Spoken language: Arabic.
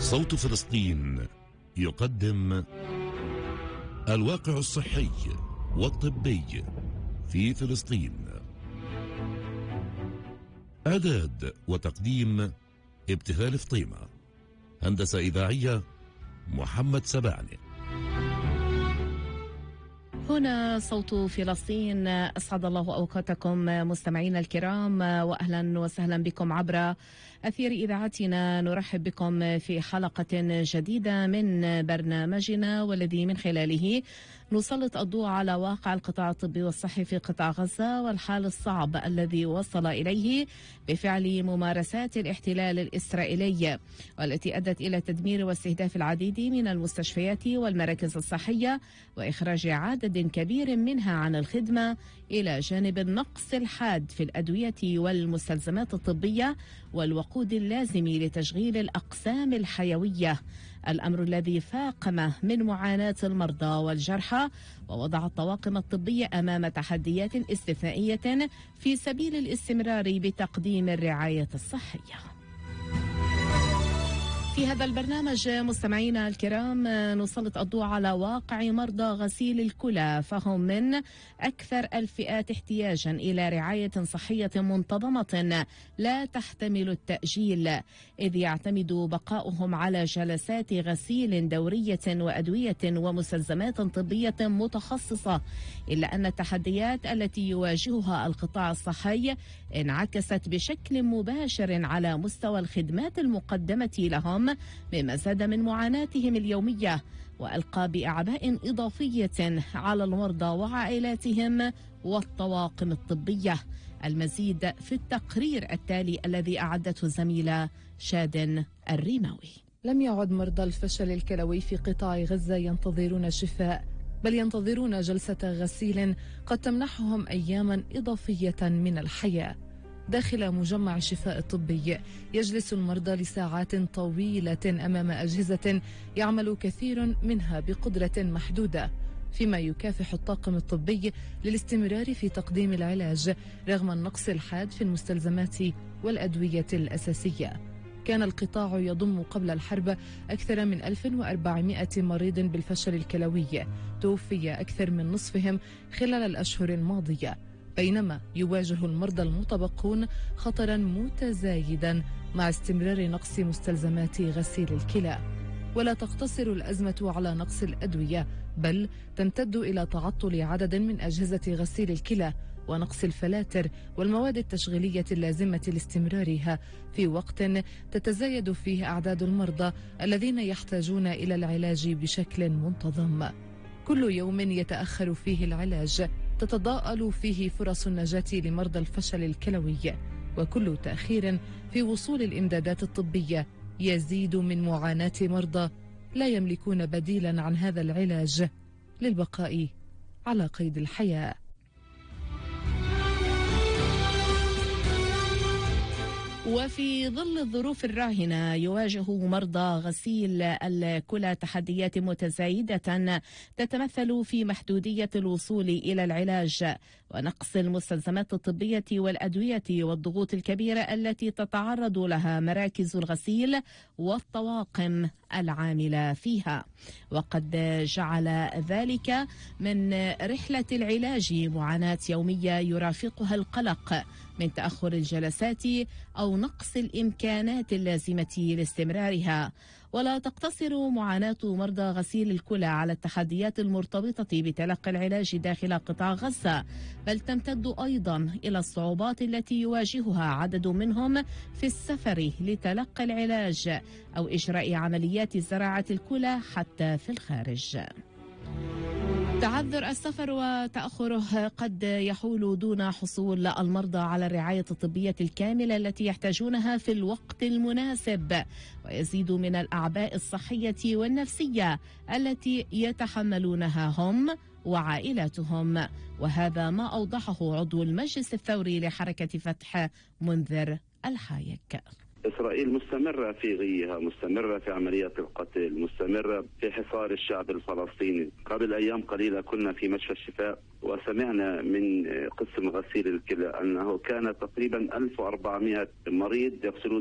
صوت فلسطين يقدم الواقع الصحي والطبي في فلسطين. إعداد وتقديم ابتهال فطيمة. هندسة إذاعية محمد سبعني. هنا صوت فلسطين. أسعد الله أوقاتكم مستمعينا الكرام، وأهلا وسهلا بكم عبر أثير إذاعتنا. نرحب بكم في حلقة جديدة من برنامجنا، والذي من خلاله نسلط الضوء على واقع القطاع الطبي والصحي في قطاع غزة والحال الصعب الذي وصل إليه بفعل ممارسات الاحتلال الإسرائيلي، والتي أدت إلى تدمير واستهداف العديد من المستشفيات والمراكز الصحية وإخراج عدد كبير منها عن الخدمة، إلى جانب النقص الحاد في الأدوية والمستلزمات الطبية والوقود اللازم لتشغيل الأقسام الحيوية، الأمر الذي فاقم من معاناة المرضى والجرحى ووضع الطواقم الطبية أمام تحديات استثنائية في سبيل الاستمرار بتقديم الرعاية الصحية. في هذا البرنامج مستمعينا الكرام نسلط الضوء على واقع مرضى غسيل الكلى، فهم من أكثر الفئات احتياجا إلى رعاية صحية منتظمة لا تحتمل التأجيل، إذ يعتمد بقاؤهم على جلسات غسيل دورية وأدوية ومستلزمات طبية متخصصة، إلا أن التحديات التي يواجهها القطاع الصحي انعكست بشكل مباشر على مستوى الخدمات المقدمة لهم، مما زاد من معاناتهم اليومية وألقى بأعباء إضافية على المرضى وعائلاتهم والطواقم الطبية. المزيد في التقرير التالي الذي أعدته الزميلة شادن الريماوي. لم يعد مرضى الفشل الكلوي في قطاع غزة ينتظرون الشفاء، بل ينتظرون جلسة غسيل قد تمنحهم أياما إضافية من الحياة. داخل مجمع الشفاء الطبي يجلس المرضى لساعات طويلة أمام أجهزة يعمل كثير منها بقدرة محدودة، فيما يكافح الطاقم الطبي للاستمرار في تقديم العلاج رغم النقص الحاد في المستلزمات والأدوية الأساسية. كان القطاع يضم قبل الحرب أكثر من 1400 مريض بالفشل الكلوي، توفي أكثر من نصفهم خلال الأشهر الماضية، بينما يواجه المرضى المتبقون خطرا متزايدا مع استمرار نقص مستلزمات غسيل الكلى. ولا تقتصر الأزمة على نقص الأدوية، بل تمتد إلى تعطل عدد من أجهزة غسيل الكلى ونقص الفلاتر والمواد التشغيلية اللازمة لاستمرارها، في وقت تتزايد فيه أعداد المرضى الذين يحتاجون إلى العلاج بشكل منتظم. كل يوم يتأخر فيه العلاج تتضاءل فيه فرص النجاة لمرضى الفشل الكلوي، وكل تأخير في وصول الإمدادات الطبية يزيد من معاناة مرضى لا يملكون بديلا عن هذا العلاج للبقاء على قيد الحياة. وفي ظل الظروف الراهنة يواجه مرضى غسيل الكلى تحديات متزايدة تتمثل في محدودية الوصول إلى العلاج ونقص المستلزمات الطبية والأدوية والضغوط الكبيرة التي تتعرض لها مراكز الغسيل والطواقم العاملة فيها، وقد جعل ذلك من رحلة العلاج معاناة يومية يرافقها القلق من تأخر الجلسات أو نقص الإمكانات اللازمة لاستمرارها. ولا تقتصر معاناة مرضى غسيل الكلى على التحديات المرتبطة بتلقي العلاج داخل قطاع غزة، بل تمتد أيضا إلى الصعوبات التي يواجهها عدد منهم في السفر لتلقي العلاج أو إجراء عمليات زراعة الكلى حتى في الخارج. تعذر السفر وتأخره قد يحول دون حصول المرضى على الرعاية الطبية الكاملة التي يحتاجونها في الوقت المناسب، ويزيد من الأعباء الصحية والنفسية التي يتحملونها هم وعائلاتهم، وهذا ما أوضحه عضو المجلس الثوري لحركة فتح منذر الحايك. إسرائيل مستمرة في غيها، مستمرة في عمليات القتل، مستمرة في حصار الشعب الفلسطيني. قبل أيام قليلة كنا في مشفى الشفاء وسمعنا من قسم غسيل الكلى أنه كان تقريبا 1400 مريض يغسلون